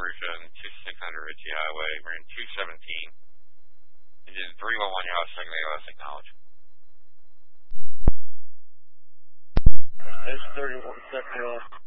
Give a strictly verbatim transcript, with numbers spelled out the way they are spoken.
Persian, two six hundred Ritchie Highway, ran two seventeen. Engine three one one, your house, second A O S, acknowledge. S thirty-one, second A O S.